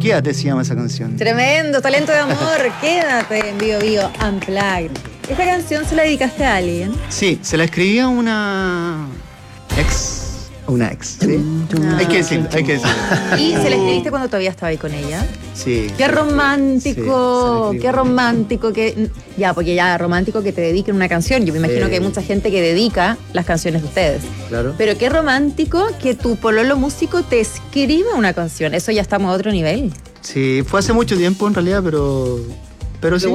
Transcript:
Quédate se llama esa canción. Tremendo, talento de amor. Quédate en Bio Bio Unplugged. ¿Esta canción se la dedicaste a alguien? Sí, se la escribí a una ex. ¿Sí? Hay que decirlo. ¿Y se la escribiste cuando todavía estaba ahí con ella? Sí. Qué romántico, sí, qué romántico que... Ya, porque ya romántico que te dediquen una canción. Yo me imagino que hay mucha gente que dedica las canciones de ustedes. Claro. Pero qué romántico que tu pololo músico te escriba una canción. Eso ya estamos a otro nivel. Sí, fue hace mucho tiempo en realidad, pero sí.